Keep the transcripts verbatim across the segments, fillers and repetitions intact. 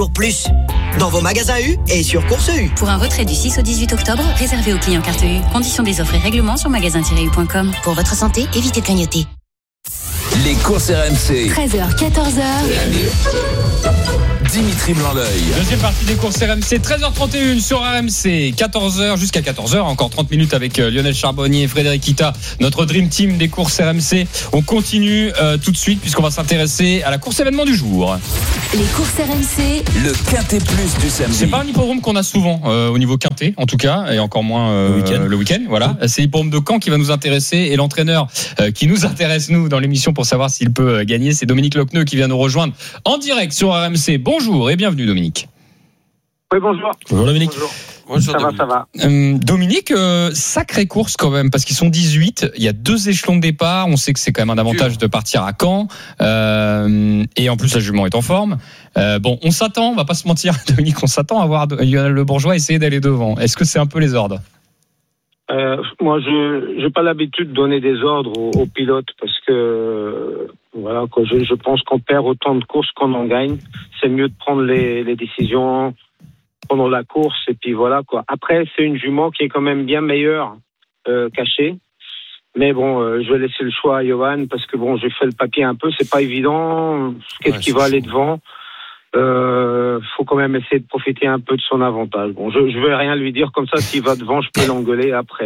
toujours plus. Dans vos magasins U et sur Course U. Pour un retrait du six au dix-huit octobre, réservé aux clients carte U. Conditions des offres et règlements sur magasin tiret u point com. Pour votre santé, évitez de clignoter. Les courses R M C. treize heures, quatorze heures. Dimitri Blanc-L'œil. Deuxième partie des courses R M C, treize heures trente et une sur R M C, quatorze heures jusqu'à quatorze heures, encore trente minutes avec Lionel Charbonnier et Frédéric Kita, notre Dream Team des courses R M C. On continue euh, tout de suite puisqu'on va s'intéresser à la course événement du jour. Les courses R M C. Le Quintet Plus du samedi. C'est pas un hippodrome qu'on a souvent euh, au niveau Quintet en tout cas, et encore moins euh, le week-end. Le week-end, voilà. C'est l'hippodrome de Caen qui va nous intéresser, et l'entraîneur euh, qui nous intéresse nous dans l'émission pour savoir s'il peut euh, gagner, c'est Dominique Lochneux qui vient nous rejoindre en direct sur R M C. Bonjour et bienvenue Dominique. Oui, bonjour. Bonjour Dominique. Bonjour. Bonjour, ça Dominique. va, ça va. Euh, Dominique, euh, sacrée course quand même, parce qu'ils sont dix-huit, il y a deux échelons de départ, on sait que c'est quand même un avantage de partir à Caen, euh, et en plus la jument est en forme. Euh, bon, on s'attend, on va pas se mentir Dominique, on s'attend à voir Lionel Le Bourgeois essayer d'aller devant. Est-ce que c'est un peu les ordres ? Euh, moi, je n'ai pas l'habitude de donner des ordres aux, aux pilotes parce que euh, voilà, quoi, je, je pense qu'on perd autant de courses qu'on en gagne. C'est mieux de prendre les, les décisions pendant la course et puis voilà quoi. Après, c'est une jument qui est quand même bien meilleure euh, cachée. Mais bon, euh, je vais laisser le choix à Johan parce que bon, j'ai fait le papier un peu, c'est pas évident. Qu'est-ce ouais, qui va aller devant ? Euh, faut quand même essayer de profiter un peu de son avantage. Bon, je, je vais rien lui dire comme ça. S'il va devant, je peux l'engueuler après.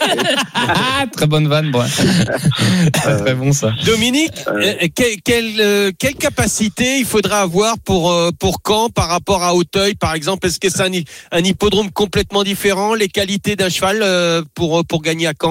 Très bonne vanne, bon. Très, très bon ça. Dominique, euh, quelle, quelle, euh, quelle capacité il faudra avoir pour euh, pour Caen par rapport à Auteuil, par exemple ? Est-ce que c'est un, un hippodrome complètement différent ? Les qualités d'un cheval euh, pour pour gagner à Caen ?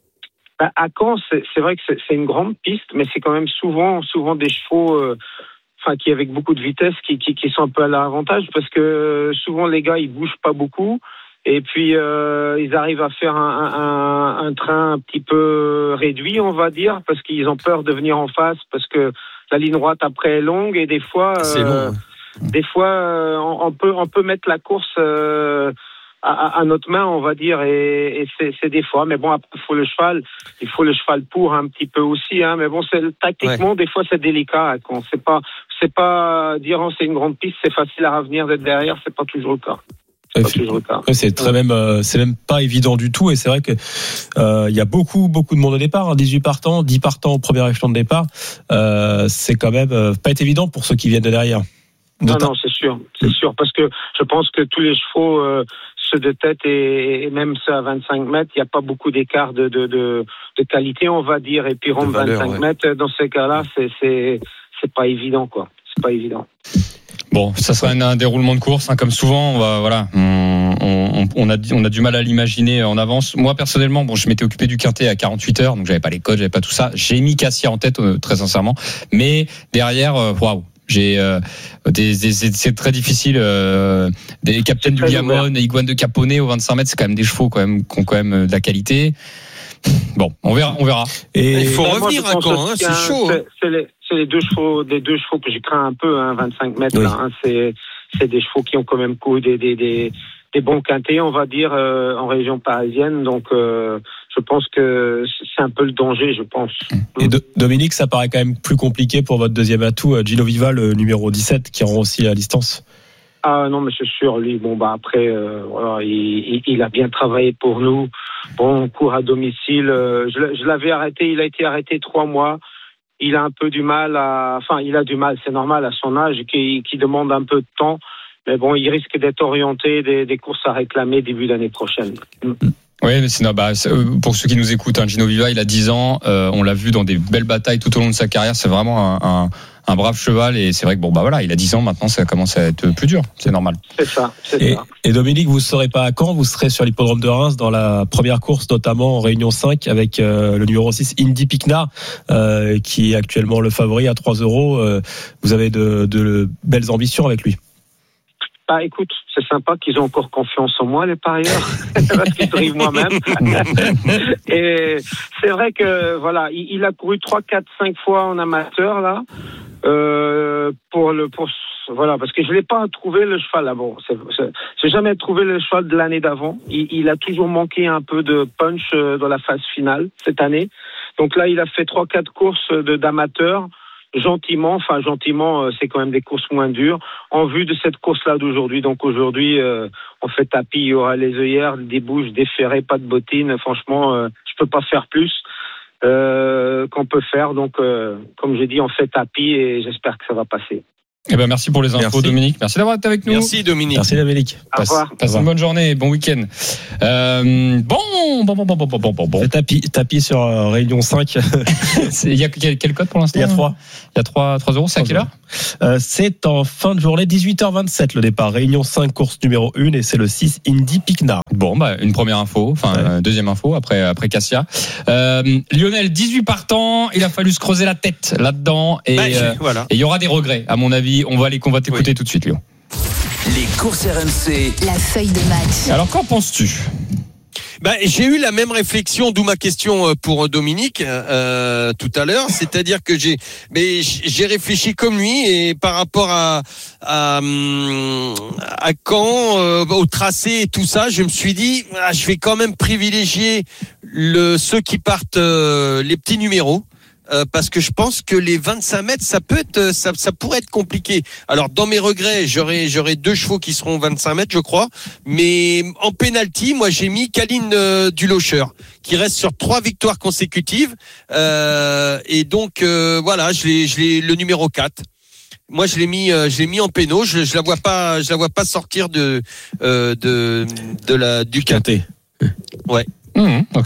À Caen, c'est, c'est vrai que c'est, c'est une grande piste, mais c'est quand même souvent souvent des chevaux. Euh, Enfin, qui avec beaucoup de vitesse, qui, qui, qui sont un peu à l'avantage, parce que souvent les gars ils bougent pas beaucoup, et puis euh, ils arrivent à faire un, un, un train un petit peu réduit, on va dire, parce qu'ils ont peur de venir en face, parce que la ligne droite après est longue, et des fois, euh, c'est long, ouais. des fois euh, on, on peut on peut mettre la course euh, à, à notre main, on va dire, et, et c'est, c'est des fois. Mais bon, après, il faut le cheval, il faut le cheval pour un petit peu aussi, hein. Mais bon, c'est tactiquement, ouais. Des fois, c'est délicat. Quand c'est pas, c'est pas dire oh, c'est une grande piste, c'est facile à revenir d'être derrière, c'est pas toujours le cas. C'est, pas toujours le cas. c'est très même, euh, c'est même pas évident du tout. Et c'est vrai que euh, il y a beaucoup, beaucoup de monde au départ. Hein, dix-huit partants, dix partants au premier échelon de départ. Euh, c'est quand même euh, pas être évident pour ceux qui viennent de derrière. Non, non, c'est sûr, c'est sûr, parce que je pense que tous les chevaux, euh, ceux de tête et, et même ceux à vingt-cinq mètres, il n'y a pas beaucoup d'écart de, de, de, de qualité, on va dire, et puis rond vingt-cinq ouais. mètres, dans ces cas-là, c'est, c'est, c'est pas évident, quoi. C'est pas évident. Bon, ça sera un, un déroulement de course, hein, comme souvent, on va, voilà, on, on, on, a, on a du mal à l'imaginer en avance. Moi, personnellement, bon, je m'étais occupé du quintet à quarante-huit heures, donc j'avais pas les codes, j'avais pas tout ça. J'ai mis Cassia en tête, euh, très sincèrement, mais derrière, waouh. Wow. J'ai euh, des, des, c'est très difficile. Euh, des capitaines du Liamone, Iguane de Caponnet au vingt-cinq mètres, c'est quand même des chevaux quand même qui ont quand même de la qualité. Bon, on verra, on verra. Et il faut revenir à Caen, hein, c'est chaud. C'est, c'est, les, c'est les deux chevaux, les deux chevaux que je crains un peu, hein, vingt-cinq mètres. Oui. Là, hein, c'est, c'est des chevaux qui ont quand même couru des, des, des, des bons quintets, on va dire, euh, en région parisienne. Donc, euh, je pense que c'est un peu le danger, je pense. Et de, Dominique, ça paraît quand même plus compliqué pour votre deuxième atout, Gino Viva, le numéro dix-sept, qui rend aussi à distance. Ah non, mais c'est sûr, lui, bon, bah après, euh, voilà, il, il, il a bien travaillé pour nous. Bon, on court à domicile. Euh, je, je l'avais arrêté, il a été arrêté trois mois. Il a un peu du mal à... Enfin, il a du mal, c'est normal à son âge, qui, qui demande un peu de temps. Mais bon, il risque d'être orienté des, des courses à réclamer début d'année prochaine. Oui, mais c'est, non, bah, c'est, pour ceux qui nous écoutent, hein, Gino Viva, il a dix ans, euh, on l'a vu dans des belles batailles tout au long de sa carrière, c'est vraiment un, un, un brave cheval, et c'est vrai que bon, bah voilà, il a dix ans, maintenant ça commence à être plus dur, c'est normal. C'est ça, c'est et, ça. Et Dominique, vous ne serez pas à Caen, vous serez sur l'hippodrome de Reims dans la première course, notamment en Réunion cinq, avec euh, le numéro six, Indy Picna, euh, qui est actuellement le favori à trois euros. Euh, vous avez de, de belles ambitions avec lui. Bah écoute, c'est sympa qu'ils ont encore confiance en moi, les parieurs, parce qu'ils drivent moi-même. Et c'est vrai que voilà, il, il a couru trois, quatre, cinq fois en amateur là, euh, pour le pour voilà, parce que je l'ai pas trouvé le cheval là. Bon, c'est, c'est, j'ai jamais trouvé le cheval de l'année d'avant. Il, il a toujours manqué un peu de punch dans la phase finale cette année. Donc là, il a fait trois, quatre courses de d'amateurs. gentiment, enfin gentiment, euh, c'est quand même des courses moins dures, en vue de cette course-là d'aujourd'hui. Donc aujourd'hui, euh, on fait tapis, il y aura les œillères, des bouches, des ferrets, pas de bottines. Franchement, euh, je peux pas faire plus euh, qu'on peut faire. Donc, euh, comme j'ai dit, on fait tapis et j'espère que ça va passer. Eh ben merci pour les infos, Merci. Dominique. Merci d'avoir été avec nous. Merci Dominique. Merci Dominique. Au Passe, revoir. passe une bonne journée, bon week-end. Euh, bon, bon, bon, bon, bon, bon, bon, bon. Le tapis, tapis sur euh, Réunion cinq. C'est- Il y a quel, quel code pour l'instant? Il y a trois. Il y a trois, trois euros. C'est à quelle heure? Euh, c'est en fin de journée, dix-huit heures vingt-sept le départ. Réunion cinq, course numéro un, et c'est le six Indy Picnard. Bon, bah, une première info, enfin, Ouais. euh, deuxième info après, après Cassia. Euh, Lionel, dix-huit partants, il a fallu se creuser la tête là-dedans et Bah, euh, voilà. et il y aura des regrets, à mon avis. On va aller, qu'on va t'écouter Oui. tout de suite, Léo. Les courses R M C. La feuille de match. Alors, qu'en penses-tu? Ben, j'ai eu la même réflexion, d'où ma question euh, pour Dominique euh, tout à l'heure. C'est-à-dire que j'ai, mais j'ai réfléchi comme lui et par rapport à à, hum, à Caen, euh, au tracé et tout ça, je me suis dit, ah, je vais quand même privilégier le ceux qui partent euh, les petits numéros. Euh, parce que je pense que les vingt-cinq mètres, ça peut être, ça, ça pourrait être compliqué. Alors dans mes regrets, j'aurai, j'aurai deux chevaux qui seront vingt-cinq mètres, je crois. Mais en penalty, moi j'ai mis Kaline euh, Dulocher, qui reste sur trois victoires consécutives. Euh, et donc euh, voilà, je l'ai, je l'ai le numéro quatre. Moi je l'ai mis, euh, je l'ai mis en péno. Je, je la vois pas, je la vois pas sortir de euh, de de la du quintet. Ouais. Mmh, ok.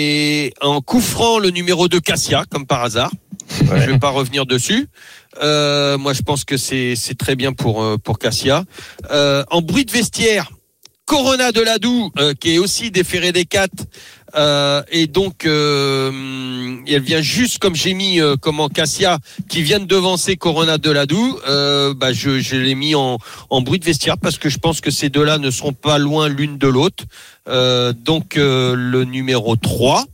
Et en coup franc, le numéro deux Cassia, comme par hasard. Ouais. Je vais pas revenir dessus. Euh, moi, je pense que c'est c'est très bien pour euh, pour Cassia. Euh, en bruit de vestiaire, Corona de Ladoux, euh, qui est aussi déféré des quatre. Euh, et donc, euh, elle vient juste comme j'ai mis euh, comment Cassia, qui vient de devancer Corona de Ladoux. Euh, bah, je, je l'ai mis en, en bruit de vestiaire parce que je pense que ces deux-là ne seront pas loin l'une de l'autre. Euh, donc, euh, le numéro trois.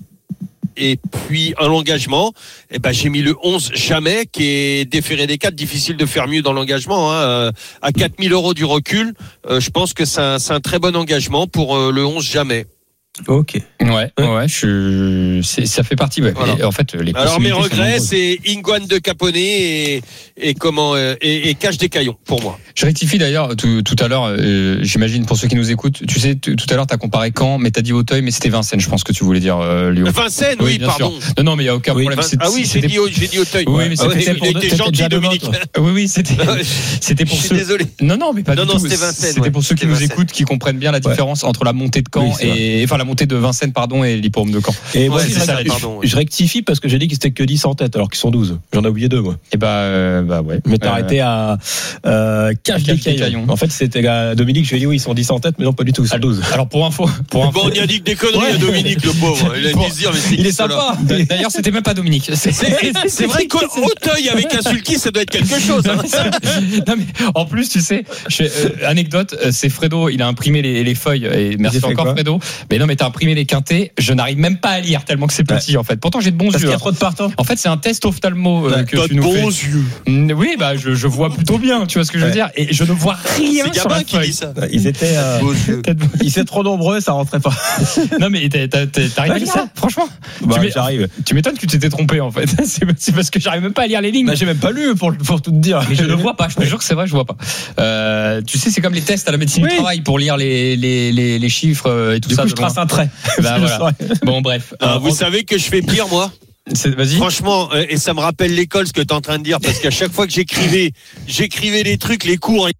Et puis un l'engagement, eh ben j'ai mis le onze Jamais, qui est déféré des quatre, difficile de faire mieux dans l'engagement. Hein. Euh, à quatre mille euros du recul, euh, je pense que c'est un, c'est un très bon engagement pour euh, le onze Jamais. Ok. Ouais, ouais, je, c'est, ça fait partie. Ouais. Voilà. Et en fait, les Alors mes possibilités sont regrets, nombreuses. c'est Inguan de Caponnet et, et comment euh, et, et Cache des Caillons pour moi. Je rectifie d'ailleurs tout, tout à l'heure. Euh, j'imagine pour ceux qui nous écoutent, tu sais, t- tout à l'heure t'as comparé Caen, mais t'as dit Auteuil, mais c'était Vincennes. Je pense que tu voulais dire euh, Léo. Vincennes, oui, bien pardon. sûr. Non, non, mais il y a aucun Oui, problème. Vin- C'est- ah oui, j'ai c'était- dit, j'ai dit Auteuil. Oui, mais Ah c'était ouais, pour il deux- était t'étais gentil, déjà devant, Dominique. toi. Oui, oui, c'était. C'était Je pour suis ceux. désolé. Non, non, mais pas Non, du non, tout. c'était Vincennes, C'était ouais. pour ceux qui C'était nous Vincennes. écoutent, qui comprennent bien la différence entre la montée de Caen Oui, c'est et enfin la montée de Vincennes, pardon, et l'hippodrome de Caen. Et moi, Ouais, je, c'est ça, je- pardon, ouais. je rectifie parce que j'ai dit qu'ils étaient que dix en tête alors qu'ils sont douze. J'en ai oublié deux, moi. Et bah, euh, bah ouais. Mais t'as Euh, arrêté à euh, Cache des Cache des Caillons. Caillons. En fait, c'était à Dominique, je lui ai dit oui, ils sont dix en tête, mais non, pas du tout, ils sont douze. Alors pour info, pour info. Bon, on y a dit que des conneries Ouais. à Dominique, le pauvre. Il a Bon. dû se dire, mais c'est Il qui est cela sympa. D'ailleurs, c'était même pas Dominique. C'est, C'est c'est vrai qu'Auteuil avec un sulky, ça doit être quelque chose. Non, Hein. mais c'est- non, mais en plus, tu sais, je, euh, anecdote, euh, c'est Fredo, il a imprimé les, les feuilles, et merci Il a fait encore quoi Fredo. Mais non, mais t'as imprimé les quintés, je n'arrive même pas à lire tellement que c'est petit en fait. Pourtant, j'ai de bons Parce yeux. qu'il y a hein. trop de partants. En fait, c'est un test ophtalmo euh, Ouais, que T'as tu de nous bons fais. yeux. Mm, Oui, bah je, je vois plutôt bien, tu vois ce que je veux Ouais. dire, et je ne vois rien C'est sur la Gabin qui feuille. dit ça. Ils étaient, euh, Beaux yeux. ils étaient trop nombreux, ça rentrait pas. Non, mais t'as- t'as- t'as- t'arrives à Ouais, lire ça. ça, franchement. Bah, tu, mets- j'arrive. tu m'étonnes que tu t'étais trompé en fait. C'est c'est parce que j'arrive même pas à lire les lignes. Bah, j'ai même pas lu pour, pour tout te dire. Mais je ne vois pas, je te jure que c'est vrai, je vois pas. Euh, tu sais, c'est comme les tests à la médecine Oui. du travail pour lire les, les, les, les chiffres euh, et tout Du ça. coup, de je trace loin. un trait. Bah, Je voilà. saurais. Bon, bref. Ah, Euh, vous savez que je fais pire, moi. c'est- Vas-y. Franchement, euh, et ça me rappelle l'école, ce que tu es en train de dire, parce qu'à chaque fois que j'écrivais, j'écrivais les trucs, les cours.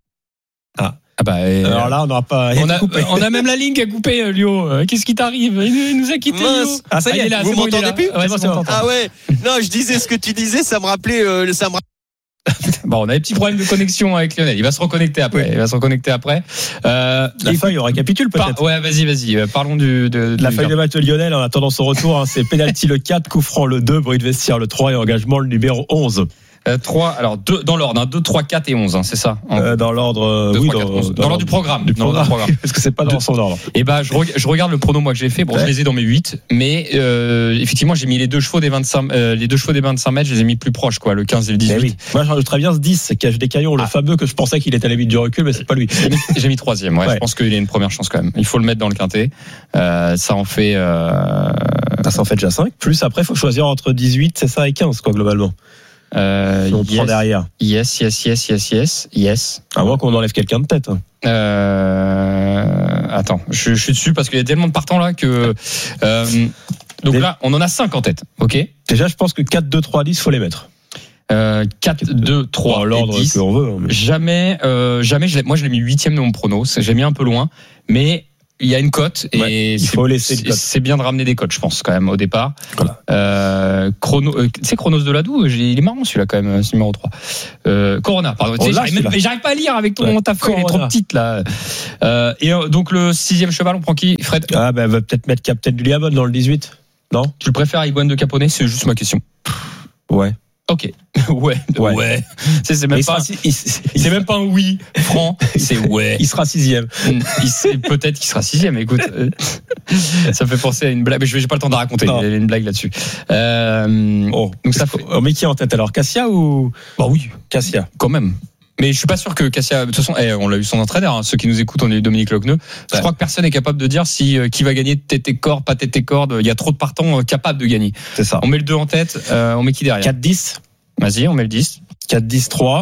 Ah bah, euh, Alors là, on n'aura pas. on, a, coupé. on a même la ligne qui a coupé, euh, Lio. Euh, Qu'est-ce qui t'arrive il, nous- il nous a quitté, Mince. Lio. Ah, ça y il est, est là, vous c'est bon, il est m'entendez là. plus Ouais, C'est bon, c'est c'est bon, bon. t'entends. Ah ouais. Non, je disais ce que tu disais, ça me rappelait, euh, ça me Bon, on a des petits problèmes de connexion avec Lionel. Il va se reconnecter après. Il va se reconnecter après. Euh, La et- feuille, on récapitule par- peut-être. ouais, vas-y, vas-y. Euh, Parlons du, de, La du- feuille de match de Lionel en attendant son retour, hein, c'est penalty le quatre, coup franc le deux, bruit de vestiaire le trois et engagement le numéro onze. Euh, trois, alors deux, dans l'ordre, hein, deux, trois, quatre et onze, hein, c'est ça. En Euh, dans l'ordre, euh, deux, oui, trois, dans, quatre, onze. Dans l'ordre du programme. Du Dans l'ordre programme. du programme. Parce que c'est pas dans Deux. son ordre. Et bah, je, reg- je regarde le prono moi que j'ai fait. Bon, Ouais. je les ai dans mes huit, mais euh, effectivement, j'ai mis les deux chevaux des vingt-cinq, euh, les deux chevaux des vingt-cinq mètres, je les ai mis plus proches, quoi, le quinze et le dix-huit. Eh oui. Moi, je rajouterais bien ce dix, Cache des Caillons, le Ah. fameux que je pensais qu'il était à la limite du recul, mais c'est pas lui. J'ai mis, j'ai mis troisième. Ouais, Ouais. Je pense qu'il a une première chance quand même. Il faut le mettre dans le quintet. Euh, ça en fait. Euh... Ça en fait déjà cinq. Plus après, il faut choisir entre dix-huit, c'est ça, et quinze, quoi, globalement. Euh, Si on yes, prend derrière. Yes, yes, yes, yes, yes, yes. À moins qu'on enlève quelqu'un de tête. Hein. Euh, attends, je, je suis dessus parce qu'il y a tellement de partants là que. Euh, donc Des... là, on en a cinq en tête, ok. Déjà, je pense que quatre, deux, trois, dix, faut les mettre. Euh, quatre, deux, trois, l'ordre et dix. qu'on veut. Mais... Jamais, euh, jamais. Je l'ai, moi, je l'ai mis huitième de mon prono. J'ai mis un peu loin, mais il y a une cote et ouais, il c'est, faut laisser une cote. C'est bien de ramener des cotes, je pense quand même au départ. Voilà. Euh, Chrono, euh, tu sais Chronos de Ladoux, il est marrant celui-là quand même, ce numéro trois. Euh, Corona, pardon. Oh, Tu sais, là, j'arrive, même, j'arrive pas à lire avec ton ouais. ta feuille, elle est trop petite là. Euh, et donc le sixième cheval, on prend qui, Fred? Ah ben, va peut-être mettre Captain du Liabon dans le dix-huit. Non? Tu le préfères à Iguane de Caponnet? C'est juste ma question. Ouais. Ok. ouais. Ouais. ouais. C'est, c'est même pas. Sera, il, il, c'est même pas un oui franc. C'est ouais. Il sera sixième. Il sait, peut-être qu'il sera sixième. Écoute, ça fait penser à une blague. Mais je n'ai pas le temps de la raconter. Non. Il y a une blague là-dessus. Euh, oh. Donc ça fait. On met qui en tête alors? Cassia ou? Bah oui. Cassia. Quand même. Mais je suis pas sûr que Cassia, de toute façon, eh, on l'a eu son entraîneur, hein. Ceux qui nous écoutent, on a eu Dominique Lochneux. Ouais. Je crois que personne n'est capable de dire si euh, qui va gagner tête et corde, pas tête et corde. Il y a trop de partants euh, capables de gagner. C'est ça. On met le deux en tête, euh, on met qui derrière? quatre dix. Vas-y, on met le dix. quatre dix trois.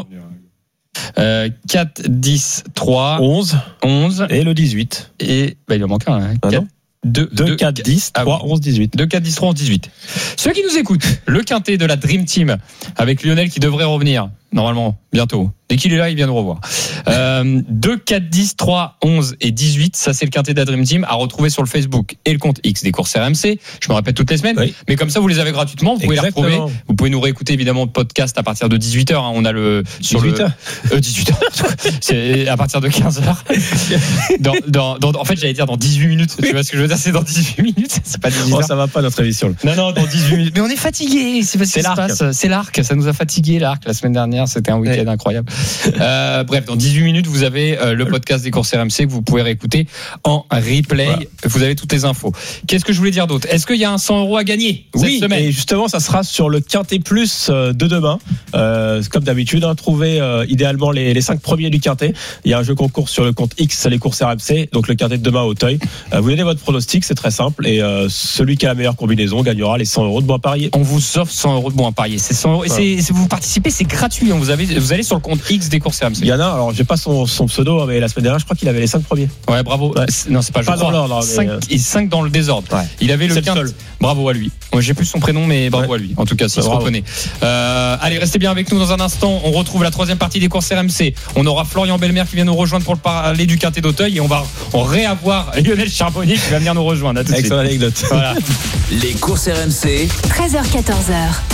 Euh, quatre dix trois. onze. onze. Et le dix-huit. Et, bah, il en manque un, hein. Ah non. deux, quatre, dix, trois, onze, dix-huit. deux, quatre, dix, trois, onze, dix-huit. Ceux qui nous écoutent, le quintet de la Dream Team avec Lionel qui devrait revenir, normalement, bientôt. Dès qu'il est là, il vient nous revoir. Euh, deux, quatre, dix, trois, onze et dix-huit, ça c'est le quintet de la Dream Team à retrouver sur le Facebook et le compte X des courses R M C. Je me répète toutes les semaines, oui. Mais comme ça vous les avez gratuitement, vous pouvez Exactement. les retrouver. Vous pouvez nous réécouter évidemment le podcast à partir de dix-huit heures. Hein. On a le sur dix-huit heures. Le, euh, dix-huit heures. C'est à partir de quinze heures. Dans, dans, dans, en fait, j'allais dire dans dix-huit minutes. Tu vois ce que je veux dire? C'est dans dix-huit minutes. C'est pas dix-huit heures. Oh, ça va pas notre émission. Non, non, dans dix-huit minutes. Mais on est fatigué. C'est parce que ça se passe. C'est l'arc. Ça nous a fatigué l'arc la semaine dernière. C'était un week-end ouais. incroyable. Euh, bref, dans dix-huit minutes, vous avez euh, le podcast des courses R M C que vous pouvez réécouter en replay. Voilà. Vous avez toutes les infos. Qu'est-ce que je voulais dire d'autre? Est-ce qu'il y a un cent euros à gagner cette oui, semaine? Et justement, ça sera sur le Quintet Plus de demain. Euh, comme d'habitude, hein, trouver euh, idéalement les, les cinq premiers du Quintet. Il y a un jeu concours sur le compte X, les courses R M C, donc le Quintet de demain à Auteuil. Euh, vous donnez votre pronostic, c'est très simple. Et euh, celui qui a la meilleure combinaison gagnera les cent euros de bons à parier. On vous offre cent euros de bons à parier. C'est cent euros. Et voilà. c'est, c'est, vous participez, c'est gratuit. Hein. Vous, avez, vous allez sur le compte X des courses R M C. Il y en a, alors j'ai pas son, son pseudo, mais la semaine dernière, je crois qu'il avait les cinq premiers. Ouais, bravo. Ouais. Non, c'est pas, pas je dans crois. l'ordre. cinq, et cinq dans le désordre. Ouais. Il avait c'est le quinze. Bravo à lui. Moi, j'ai plus son prénom, mais bravo ouais. à lui. En tout cas, s'il se reconnaît. Euh, allez, restez bien avec nous dans un instant. On retrouve la troisième partie des courses R M C. On aura Florian Belmer qui vient nous rejoindre pour parler du Quintet d'Auteuil et on va on réavoir Lionel Charbonnier qui va venir nous rejoindre. À tout de suite. Avec son anecdote. Voilà. Les courses R M C. treize heures quatorze.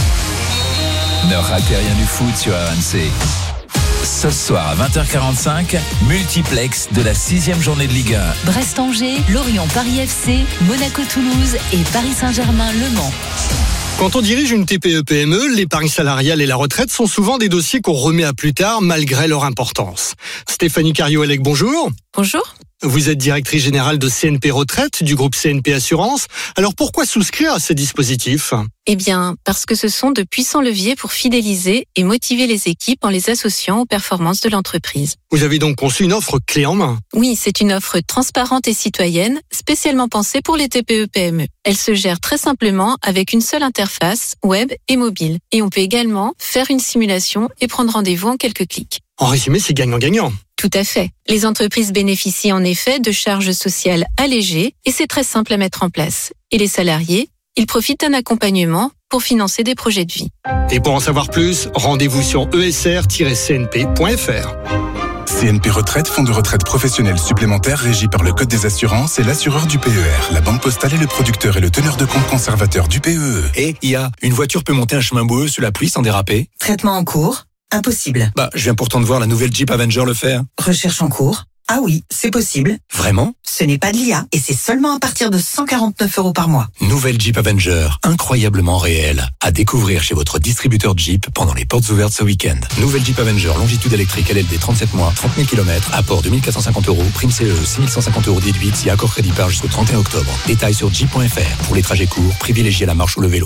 Ne ratez rien du foot sur R M C. Ce soir à vingt heures quarante-cinq, multiplex de la sixième journée de Ligue un. Brest-Angers, Lorient-Paris F C, Monaco-Toulouse et Paris Saint-Germain-Le Mans. Quand on dirige une T P E P M E, l'épargne salariale et la retraite sont souvent des dossiers qu'on remet à plus tard malgré leur importance. Stéphanie Cario-Elec, bonjour. Bonjour. Vous êtes directrice générale de C N P Retraite du groupe C N P Assurance. Alors pourquoi souscrire à ces dispositifs ? Eh bien, parce que ce sont de puissants leviers pour fidéliser et motiver les équipes en les associant aux performances de l'entreprise. Vous avez donc conçu une offre clé en main ? Oui, c'est une offre transparente et citoyenne, spécialement pensée pour les T P E P M E. Elle se gère très simplement avec une seule interface, web et mobile. Et on peut également faire une simulation et prendre rendez-vous en quelques clics. En résumé, c'est gagnant-gagnant. Tout à fait. Les entreprises bénéficient en effet de charges sociales allégées et c'est très simple à mettre en place. Et les salariés, ils profitent d'un accompagnement pour financer des projets de vie. Et pour en savoir plus, rendez-vous sur e s r tiret c n p point f r. C N P Retraite, fonds de retraite professionnel supplémentaire régi par le Code des assurances et l'assureur du P E R. La Banque Postale est le producteur et le teneur de compte conservateur du P E E. Et I A, une voiture peut monter un chemin boueux sous la pluie sans déraper ? Traitement en cours. Impossible. Bah, je viens pourtant de voir la nouvelle Jeep Avenger le faire. Recherche en cours. Ah oui, c'est possible. Vraiment ? Ce n'est pas de l'I A et c'est seulement à partir de cent quarante-neuf euros par mois. Nouvelle Jeep Avenger, incroyablement réelle. À découvrir chez votre distributeur Jeep pendant les portes ouvertes ce week-end. Nouvelle Jeep Avenger, longitude électrique L L D trente-sept mois, trente mille kilomètres, apport deux mille quatre cent cinquante euros, prime C E, six mille cent cinquante euros déduite si accord crédit par jusqu'au trente et un octobre. Détails sur jeep point f r. Pour les trajets courts, privilégiez la marche ou le vélo.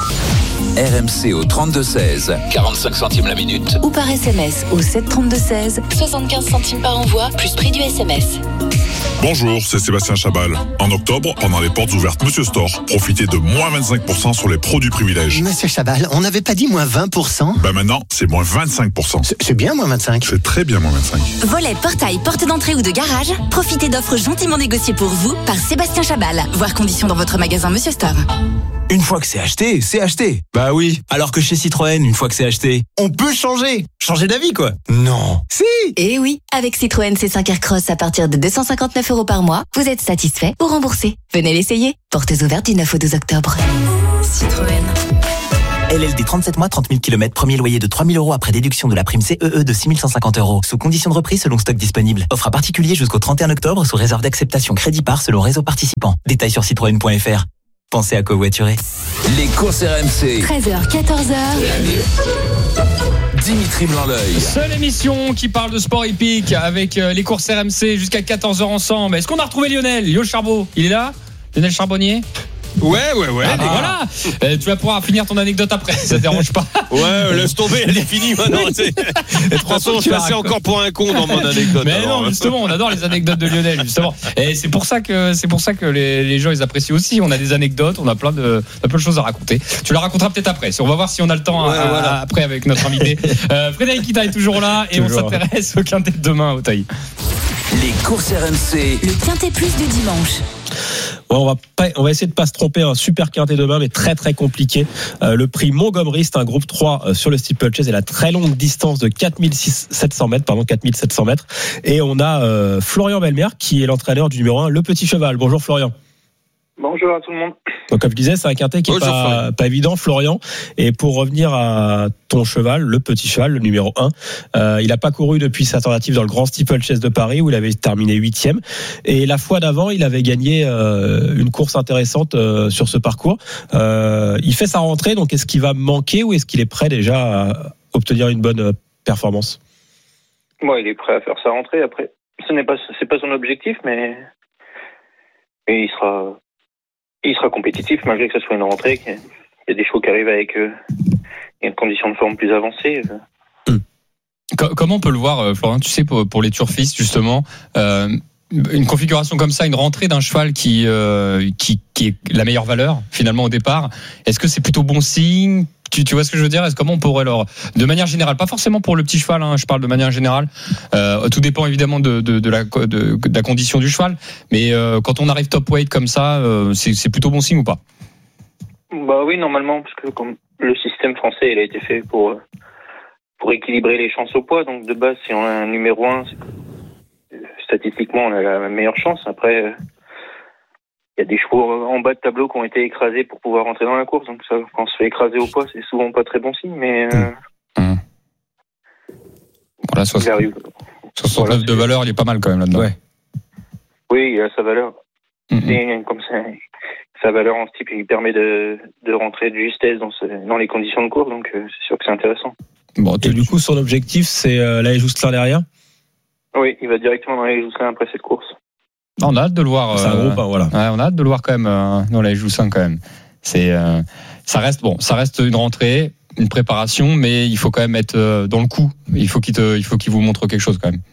R M C au trente-deux seize, quarante-cinq centimes la minute. Ou par S M S au sept trente-deux seize, soixante-quinze centimes par envoi, plus prix du S M S. Bonjour, c'est Sébastien Chabal. En octobre, pendant les portes ouvertes Monsieur Store, profitez de moins vingt-cinq pour cent sur les produits privilèges. Monsieur Chabal, on n'avait pas dit moins vingt pour cent? Ben maintenant, c'est moins vingt-cinq pour cent. C'est, c'est bien moins vingt-cinq. C'est très bien moins vingt-cinq. Volet, portail, porte d'entrée ou de garage, profitez d'offres gentiment négociées pour vous par Sébastien Chabal. Voir conditions dans votre magasin Monsieur Store. Une fois que c'est acheté, c'est acheté. Bah oui. Alors que chez Citroën, une fois que c'est acheté, on peut changer. Changer d'avis, quoi. Non. Si. Eh oui, avec Citroën C cinq Aircross à partir de deux cent cinquante-neuf euros par mois, vous êtes satisfait ou remboursé. Venez l'essayer. Portes ouvertes du neuf au douze octobre. Citroën. L L D trente-sept mois, trente mille kilomètres, premier loyer de trois mille euros après déduction de la prime C E E de six mille cent cinquante euros. Sous condition de reprise selon stock disponible. Offre à particulier jusqu'au trente et un octobre sous réserve d'acceptation crédit par selon réseau participant. Détails sur citroën point f r. Pensez à covoiturer. Les courses R M C. treize heures, quatorze heures. Dimitri Blanc-L'Œil. Seule émission qui parle de sport hippique avec les courses R M C jusqu'à quatorze heures ensemble. Est-ce qu'on a retrouvé Lionel Lionel Charbot, il est là Lionel Charbonnier. Ouais, ouais, ouais. Ah, bah voilà. Euh, tu vas pouvoir finir ton anecdote après, ça te dérange pas. Ouais, laisse tomber, elle est finie maintenant. De toute façon, je passais encore pour un con dans mon anecdote. Mais alors. non, justement, on adore les anecdotes de Lionel, justement. Et c'est pour ça que c'est pour ça que les, les gens ils apprécient aussi. On a des anecdotes, on a plein de, on a plein de choses à raconter. Tu la raconteras peut-être après. On va voir si on a le temps ouais, à, voilà. à, après avec notre invité. Euh, Frédéric Kita est toujours là et toujours. On s'intéresse au quintet de demain à Auteuil. Les courses R M C. Le quintet plus du dimanche. Ouais, on va pas, on va essayer de pas se tromper. Un super quintet demain, mais très très compliqué. Euh, le prix Montgomery, c'est un groupe trois euh, sur le steeplechase et la très longue distance de quatre mille sept cents mètres, pardon, quatre mille sept cents mètres. Et on a euh, Florian Belmer qui est l'entraîneur du numéro un, le Petit Cheval. Bonjour Florian. Bonjour à tout le monde. Donc comme je disais, c'est un quintet qui est Bonjour, pas, pas évident, Florian. Et pour revenir à ton cheval, le Petit Cheval, le numéro un, euh, il n'a pas couru depuis sa tentative dans le Grand Steeplechase de Paris où il avait terminé huitième. Et la fois d'avant, il avait gagné euh, une course intéressante euh, sur ce parcours. Euh, il fait sa rentrée, donc est-ce qu'il va manquer ou est-ce qu'il est prêt déjà à obtenir une bonne performance? Bon, il est prêt à faire sa rentrée. Après, ce n'est pas, c'est pas son objectif, mais, mais il sera. Il sera compétitif malgré que ce soit une rentrée. Il y a des chevaux qui arrivent avec euh, une condition de forme plus avancée. Hum. Comment on peut le voir, Florian? Tu sais, pour, pour les turfistes, justement, euh, une configuration comme ça, une rentrée d'un cheval qui, euh, qui, qui est la meilleure valeur, finalement, au départ, est-ce que c'est plutôt bon signe? Tu, tu vois ce que je veux dire? Est-ce comment on pourrait leur, de manière générale, pas forcément pour le petit cheval, hein, je parle de manière générale. Euh, tout dépend évidemment de, de, de, la, de, de la condition du cheval, mais euh, quand on arrive top weight comme ça, euh, c'est, c'est plutôt bon signe ou pas? Bah oui, normalement, parce que comme le système français, il a été fait pour pour équilibrer les chances au poids. Donc de base, si on a un numéro un, c'est, statistiquement, on a la meilleure chance. Après. Il y a des chevaux en bas de tableau qui ont été écrasés pour pouvoir rentrer dans la course. Donc ça, quand on se fait écraser au poids, c'est souvent pas très bon signe. Mais euh, mmh. Voilà, soixante-neuf voilà, de valeur, il est pas mal quand même là-dedans. Ouais. Oui, il a sa valeur. Mmh. Et comme ça, sa valeur en type, il permet de, de rentrer de justesse dans, ce, dans les conditions de course. Donc euh, c'est sûr que c'est intéressant. Bon, et du coup, son objectif, c'est euh, l'Allée Jousselin derrière? Oui, il va directement dans l'Allée Jousselin après cette course. On a hâte de le voir. C'est un euh, groupe, hein, voilà. Ouais, on a hâte de le voir quand même euh, dans la Joussin quand même. C'est, euh, ça reste bon, ça reste une rentrée, une préparation, mais il faut quand même être euh, dans le coup. Il faut qu'il te, il faut qu'il vous montre quelque chose quand même.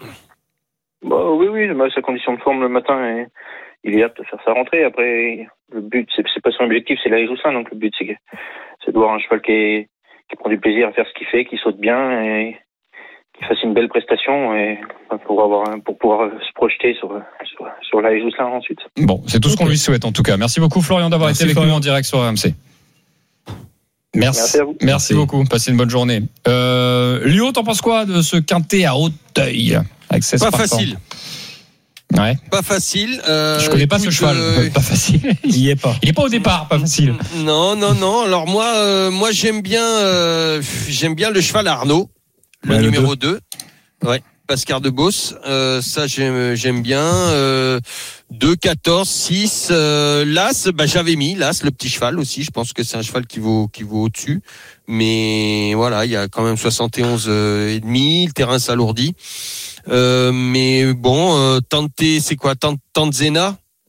Bah oui, oui, bah, sa condition de forme le matin, est, il est apte à faire sa rentrée. Après, le but, c'est, c'est pas son objectif, c'est la Joussin, donc le but, c'est, que, c'est de voir un cheval qui, est, qui prend du plaisir à faire ce qu'il fait, qui saute bien et qu'il fasse une belle prestation et pour avoir pour pouvoir se projeter sur sur, sur la Jousselin ensuite. Bon, c'est tout ce qu'on lui souhaite en tout cas. Merci beaucoup Florian d'avoir Merci été avec Florian. nous en direct sur R M C. Merci. Merci à vous. Merci, Merci beaucoup. Passez une bonne journée. Euh, Lio, t'en penses quoi de ce quintet à Auteuil avec seize Pas partants. Facile. Ouais. Pas facile. Euh, Je connais pas écoute, ce cheval. Euh... Pas facile. Il y est pas. Il est pas au départ. Pas facile. Non, non, non. Alors moi, euh, moi j'aime bien, euh, j'aime bien le cheval Arnaud, le ouais, numéro deux. Ouais. Pascal de Beauce, euh, ça j'aime, j'aime bien. Euh, deux, quatorze, six. Euh, L'As, bah, j'avais mis L'As, le petit cheval aussi. Je pense que c'est un cheval qui vaut, qui vaut au-dessus. Mais voilà, il y a quand même soixante et onze et demi. Le terrain s'alourdit. Euh, mais bon, euh, Tante, c'est quoi Tante Zena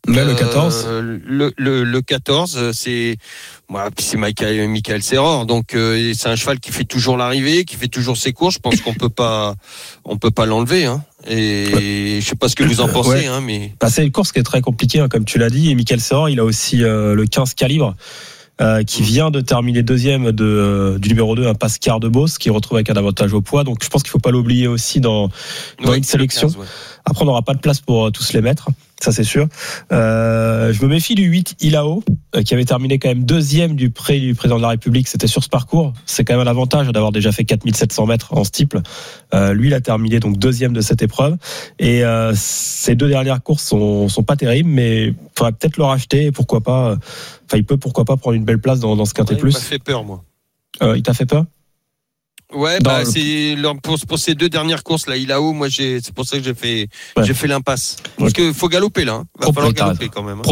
Mais le quatorze euh, le, le, le quatorze, c'est, voilà, puis c'est Michael, Michael Serror. Donc, euh, c'est un cheval qui fait toujours l'arrivée, qui fait toujours ses courses. Je pense qu'on peut pas, on peut pas l'enlever, hein. Et ouais. Je sais pas ce que vous en pensez, ouais. hein, mais. Bah, c'est une course qui est très compliquée, hein, comme tu l'as dit. Et Michael Serror, il a aussi euh, le quinze calibre. Euh, qui vient de terminer deuxième de, euh, du numéro deux, un Pascal de Beauce, qui retrouve avec un avantage au poids. Donc je pense qu'il faut pas l'oublier aussi dans, dans ouais, une sélection. quinze, ouais. Après, on n'aura pas de place pour euh, tous les mettre, ça c'est sûr. Euh, je me méfie du huit Ilao, euh, qui avait terminé quand même deuxième du prix du président de la République. C'était sur ce parcours. C'est quand même un avantage d'avoir déjà fait quatre mille sept cents mètres en steeple. Euh, lui, il a terminé donc deuxième de cette épreuve. Et euh, ces deux dernières courses sont, sont pas terribles, mais il faudrait peut-être le racheter. Pourquoi pas euh, Enfin, il peut pourquoi pas prendre une belle place dans, dans ce quintet ouais, plus. Il m'a fait peur, moi. Euh, il t'a fait peur? Ouais, bah, le... c'est pour, pour ces deux dernières courses là, Ilao, moi j'ai, c'est pour ça que j'ai fait, ouais. j'ai fait l'impasse. Parce ouais. que faut galoper là, hein. Va falloir galoper quand même. Hein.